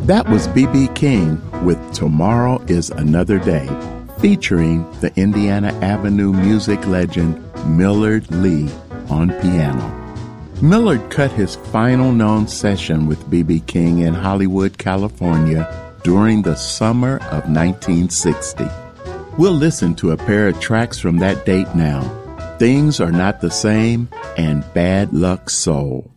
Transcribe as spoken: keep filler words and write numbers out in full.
That was B B. King with Tomorrow is Another Day, featuring the Indiana Avenue music legend Millard Lee on piano. Millard cut his final known session with B B. King in Hollywood, California during the summer of nineteen sixty. We'll listen to a pair of tracks from that date now, Things Are Not the Same and Bad Luck Soul.